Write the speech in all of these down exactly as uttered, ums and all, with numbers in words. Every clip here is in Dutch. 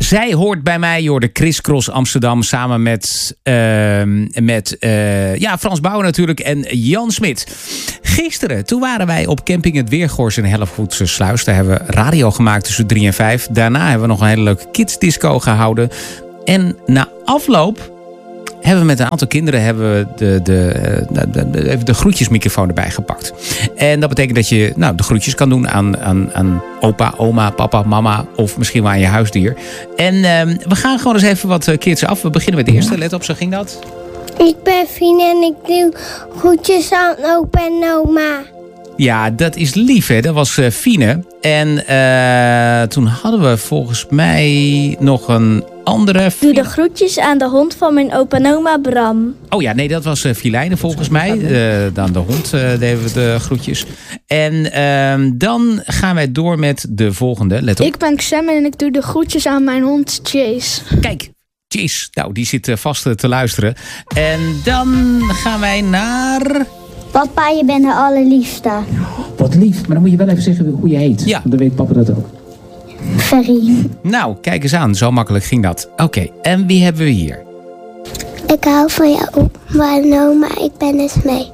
Zij hoort bij mij. Je hoorde Chris Cross Amsterdam samen met, uh, met uh, ja, Frans Bauer natuurlijk en Jan Smit. Gisteren, toen waren wij op camping Het Weergors in Hellevoetsche Sluis. Daar hebben we radio gemaakt tussen drie en vijf. Daarna hebben we nog een hele leuke kidsdisco gehouden. En na afloop hebben we met een aantal kinderen hebben we de, de, de, de, de groetjesmicrofoon erbij gepakt. En dat betekent dat je nou, de groetjes kan doen aan, aan, aan opa, oma, papa, mama of misschien wel aan je huisdier. En uh, we gaan gewoon eens even wat kids af. We beginnen met de eerste. Let op, zo ging dat. Ik ben Fien en ik doe groetjes aan opa en oma. Ja, dat is lief, hè. Dat was uh, Fine. En uh, toen hadden we volgens mij nog een andere... Doe de groetjes aan de hond van mijn opa en oma Bram. Oh ja, nee, dat was uh, Filijne volgens mij. Uh, dan de hond uh, deden we de groetjes. En uh, dan gaan wij door met de volgende. Let op. Ik ben Xem en ik doe de groetjes aan mijn hond Chase. Kijk, Chase. Nou, die zit uh, vast uh, te luisteren. En dan gaan wij naar... Papa, je bent de allerliefste. Wat lief, maar dan moet je wel even zeggen hoe je heet. Ja. Dan weet papa dat ook. Ferry. Nou, kijk eens aan. Zo makkelijk ging dat. Oké, okay. En wie hebben we hier? Ik hou van jou, opa en oma. Ik ben Esmee.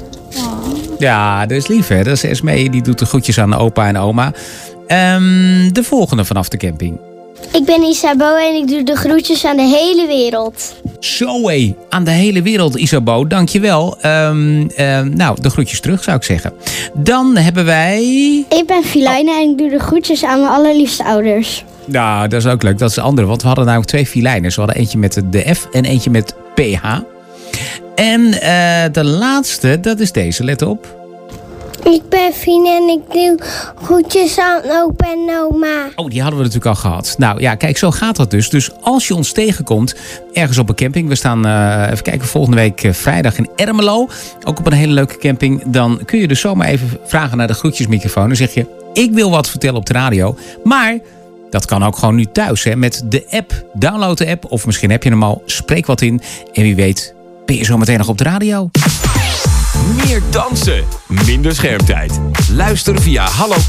Ja, dat is lief, hè. Dat is Esmee. Die doet de groetjes aan opa en oma. Um, de volgende vanaf de camping. Ik ben Isabeau en ik doe de groetjes aan de hele wereld. Zo hé, aan de hele wereld, Isabeau. Dankjewel. Um, um, nou, de groetjes terug, zou ik zeggen. Dan hebben wij... Ik ben Filijne oh. en ik doe de groetjes aan mijn allerliefste ouders. Nou, dat is ook leuk. Dat is de andere. Want we hadden namelijk twee Filijners. We hadden eentje met de F en eentje met P H. En uh, de laatste, dat is deze. Let op. Ik ben Fien en ik doe groetjes aan opa en oma. Oh, die hadden we natuurlijk al gehad. Nou ja, kijk, zo gaat dat dus. Dus als je ons tegenkomt, ergens op een camping. We staan, uh, even kijken, volgende week uh, vrijdag in Ermelo. Ook op een hele leuke camping. Dan kun je dus zomaar even vragen naar de groetjesmicrofoon. Dan zeg je, ik wil wat vertellen op de radio. Maar dat kan ook gewoon nu thuis, hè, met de app. Download de app, of misschien heb je hem al. Spreek wat in. En wie weet ben je zo meteen nog op de radio. Meer dansen, minder schermtijd. Luister via hallo